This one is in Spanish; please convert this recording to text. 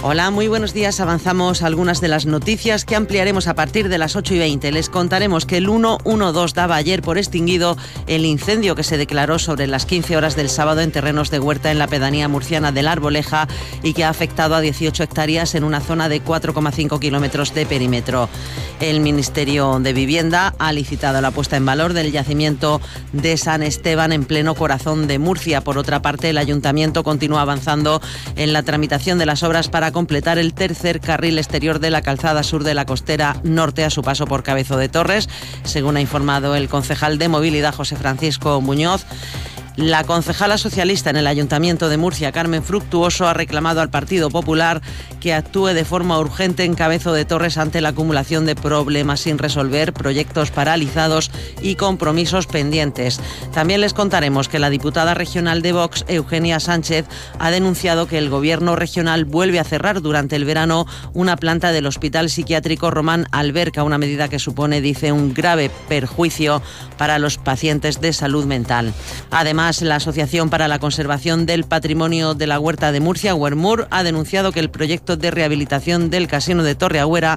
Hola, muy buenos días. Avanzamos algunas de las noticias que ampliaremos a partir de las 8:20. Les contaremos que el 112 daba ayer por extinguido el incendio que se declaró sobre las 15 horas del sábado en terrenos de huerta en la pedanía murciana de La Arboleja y que ha afectado a 18 hectáreas en una zona de 4,5 kilómetros de perímetro. El Ministerio de Vivienda ha licitado la puesta en valor del yacimiento de San Esteban en pleno corazón de Murcia. Por otra parte, el Ayuntamiento continúa avanzando en la tramitación de las obras para completar el tercer carril exterior de la calzada sur de la costera norte a su paso por Cabezo de Torres, según ha informado el concejal de Movilidad José Francisco Muñoz. La concejala socialista en el Ayuntamiento de Murcia, Carmen Fructuoso, ha reclamado al Partido Popular que actúe de forma urgente en Cabezo de Torres ante la acumulación de problemas sin resolver, proyectos paralizados y compromisos pendientes. También les contaremos que la diputada regional de Vox, Eugenia Sánchez, ha denunciado que el Gobierno regional vuelve a cerrar durante el verano una planta del Hospital Psiquiátrico Román Alberca, una medida que supone, dice, un grave perjuicio para los pacientes de salud mental. Además, la Asociación para la Conservación del Patrimonio de la Huerta de Murcia, Huermur, ha denunciado que el proyecto de rehabilitación del Casino de Torreagüera